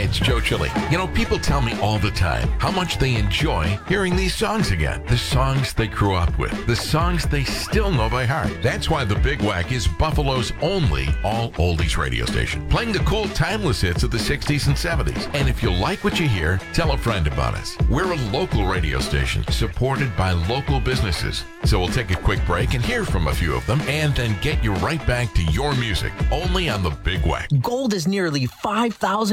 it's Joe Chili. You know, people tell me all the time how much they enjoy hearing these songs again. The songs they grew up with. The songs they still know by heart. That's why the Big Wack is Buffalo's only all-oldies radio station, playing the cool, timeless hits of the 60s and 70s. And if you like what you hear, tell a friend about us. We're a local radio station supported by local businesses. So we'll take a quick break and hear from a few of them and then get you right back to your music, only on the Big Wack. Gold is nearly $5,000